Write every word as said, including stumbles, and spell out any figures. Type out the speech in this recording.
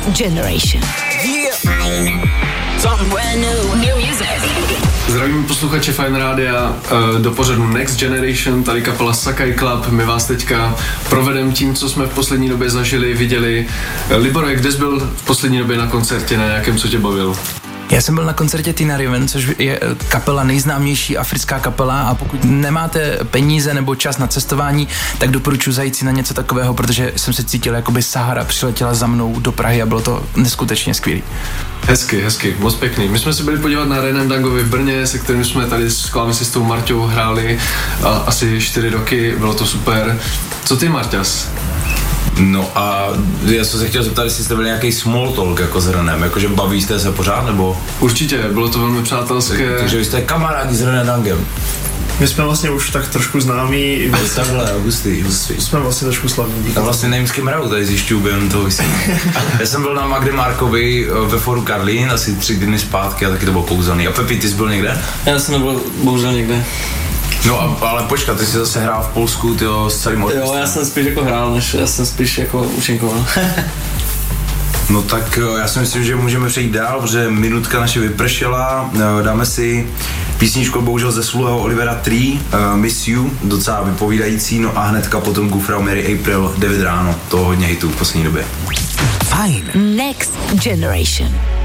Generation. Yeah. Something brand new. New music. Zdravím posluchače Fajn Rádia do pořadu Next Generation, tady kapela Sakai Club. My vás teďka provedem tím, co jsme v poslední době zažili, viděli. Libore, kde jsi byl v poslední době na koncertě, na nějakém, co tě bavilo? Já jsem byl na koncertě Tina Riven, což je kapela, nejznámější africká kapela, a pokud nemáte peníze nebo čas na cestování, tak doporučuji zajít si na něco takového, protože jsem se cítil, jako by Sahara přiletěla za mnou do Prahy a bylo to neskutečně skvělý. Hezky, hezky, moc pěkný. My jsme se byli podívat na Renem Dangovi v Brně, se kterým jsme tady s klávesistou Marťou hráli a, asi čtyři roky, bylo to super. Co ty, Marťas? No a já jsem se chtěl zeptat, jestli jste byli nějaký small talk jako s Renem, jakože baví jste se pořád, nebo? Určitě, bylo to velmi přátelské. Takže vy jste kamarádi s Renem Dangem. My jsme vlastně už tak trošku známí. Takhle, hustý, hustý. Jsme vlastně trošku slavní. Já vlastně nevím, s kým hraju, tady zjišťuju během toho vysílání. Já jsem byl na Magdy Markovi ve Foru Karlín asi tři dny zpátky a taky to bylo kouzelný. A Pepi, ty jsi byl někde? Já jsem nebyl bohužel někde. No a, ale počkat, ty jsi zase hrál v Polsku, tyjo, s celým orchestrem. Jo, já jsem spíš jako hrál, než já jsem spíš jako účinkoval. No tak já si myslím, že můžeme přejít dál, protože minutka naše vypršela, dáme si písničku bohužel ze sluhého Olivera Tree, uh, Miss You, docela vypovídající, no a hnedka potom Gufra Mary April, devět ráno, to hodně hitů v poslední době. Fajn. Next Generation.